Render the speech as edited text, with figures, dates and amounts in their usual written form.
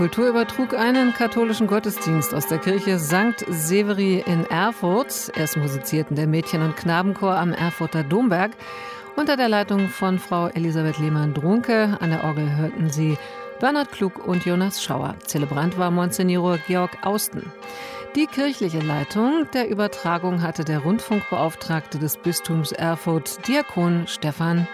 Kultur übertrug einen katholischen Gottesdienst aus der Kirche St. Severi in Erfurt. Es musizierten der Mädchen- und Knabenchor am Erfurter Domberg unter der Leitung von Frau Elisabeth Lehmann-Drunke. An der Orgel hörten Sie Bernhard Klug und Jonas Schauer. Zelebrant war Monsignor Georg Austen. Die kirchliche Leitung der Übertragung hatte der Rundfunkbeauftragte des Bistums Erfurt, Diakon Stefan